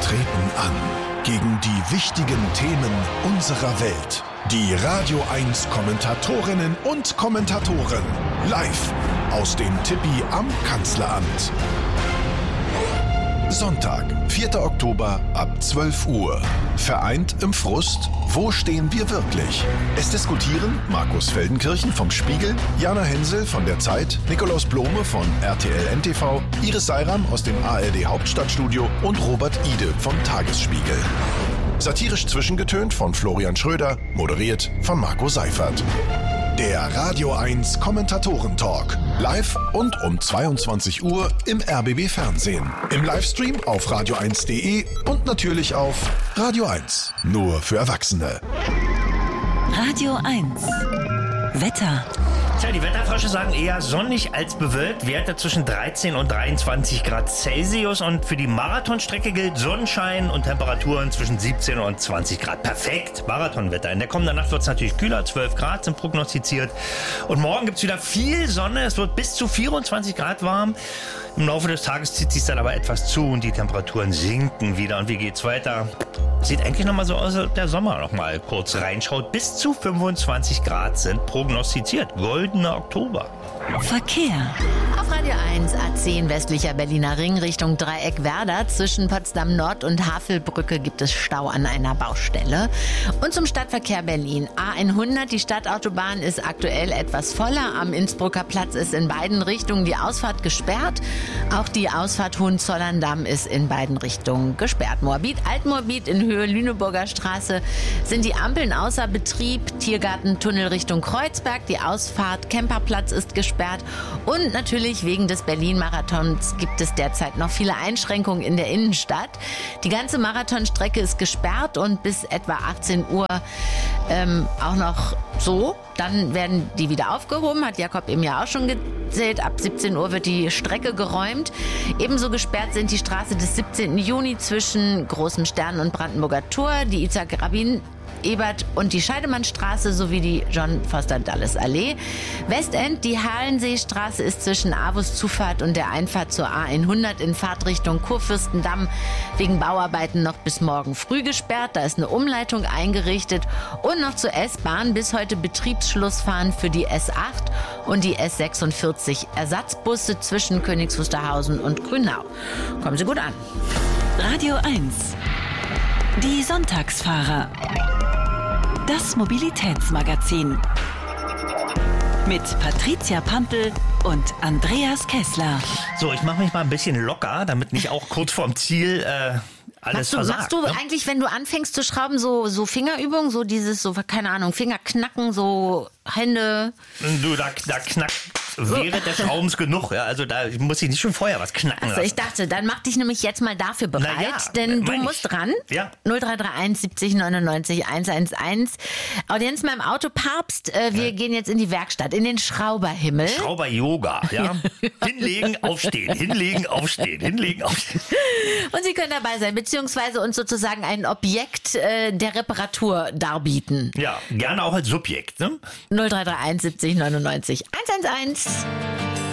treten an gegen die wichtigen Themen unserer Welt. Die Radio 1 Kommentatorinnen und Kommentatoren live aus dem Tippi am Kanzleramt. Sonntag, 4. Oktober ab 12 Uhr. Vereint im Frust, wo stehen wir wirklich? Es diskutieren Markus Feldenkirchen vom Spiegel, Jana Hensel von der Zeit, Nikolaus Blome von RTL NTV, Iris Seiram aus dem ARD Hauptstadtstudio und Robert Ide vom Tagesspiegel. Satirisch zwischengetönt von Florian Schröder, moderiert von Marco Seifert. Der Radio 1 Kommentatoren-Talk. Live und um 22 Uhr im RBB Fernsehen. Im Livestream auf radio1.de und natürlich auf Radio 1. Nur für Erwachsene. Radio 1. Wetter. Tja, die Wetterfrösche sagen eher sonnig als bewölkt. Werte zwischen 13 und 23 Grad Celsius. Und für die Marathonstrecke gilt Sonnenschein und Temperaturen zwischen 17 und 20 Grad. Perfekt, Marathonwetter. In der kommenden Nacht wird es natürlich kühler. 12 Grad sind prognostiziert. Und morgen gibt es wieder viel Sonne. Es wird bis zu 24 Grad warm. Im Laufe des Tages zieht sich dann aber etwas zu und die Temperaturen sinken wieder. Und wie geht's weiter? Sieht eigentlich nochmal so aus, als der Sommer nochmal kurz reinschaut. Bis zu 25 Grad sind prognostiziert. Goldener Oktober. Verkehr. Auf Radio 1 A10 westlicher Berliner Ring Richtung Dreieck Werder. Zwischen Potsdam Nord und Havelbrücke gibt es Stau an einer Baustelle. Und zum Stadtverkehr Berlin. A100, die Stadtautobahn ist aktuell etwas voller. Am Innsbrucker Platz ist in beiden Richtungen die Ausfahrt gesperrt. Auch die Ausfahrt Hohenzollern-Damm ist in beiden Richtungen gesperrt. Moabit, Altmoabit in Höhe Lüneburger Straße sind die Ampeln außer Betrieb. Tiergartentunnel Richtung Kreuzberg. Die Ausfahrt Kemperplatz ist gesperrt. Und natürlich wegen des Berlin-Marathons gibt es derzeit noch viele Einschränkungen in der Innenstadt. Die ganze Marathonstrecke ist gesperrt und bis etwa 18 Uhr auch noch so. Dann werden die wieder aufgehoben, hat Jakob eben ja auch schon gezählt. Ab 17 Uhr wird die Strecke geräumt. Ebenso gesperrt sind die Straße des 17. Juni zwischen Großem Stern und Brandenburger Tor, die Isaac-Rabin Ebert und die Scheidemannstraße sowie die John Foster Dulles Allee. Westend, die Halenseestraße ist zwischen Avus Zufahrt und der Einfahrt zur A100 in Fahrtrichtung Kurfürstendamm wegen Bauarbeiten noch bis morgen früh gesperrt. Da ist eine Umleitung eingerichtet und noch zur S-Bahn bis heute Betriebsschlussfahren für die S8 und die S46 Ersatzbusse zwischen Königs Wusterhausen und Grünau. Kommen Sie gut an. Radio 1. Die Sonntagsfahrer. Das Mobilitätsmagazin. Mit Patricia Pampel und Andreas Kessler. So, ich mache mich mal ein bisschen locker, damit nicht auch kurz vorm Ziel alles versagt. Machst du eigentlich, wenn du anfängst zu schrauben, so Fingerübungen, so dieses, so, keine Ahnung, Finger knacken, so Hände? Du, da knackt während des Schraubens genug, ja, also da muss ich nicht schon vorher was knacken lassen. Ich dachte, dann mach dich nämlich jetzt mal dafür bereit, denn du musst ran. Ja. 0331 70 99 111. Audienz mal im Auto Papst, wir gehen jetzt in die Werkstatt, in den Schrauberhimmel. Schrauber-Yoga, ja. Hinlegen, aufstehen, hinlegen, aufstehen, hinlegen, aufstehen. Und Sie können dabei sein, beziehungsweise uns sozusagen ein Objekt der Reparatur darbieten. Ja, gerne auch als Subjekt, ne? 0331 70 99 111.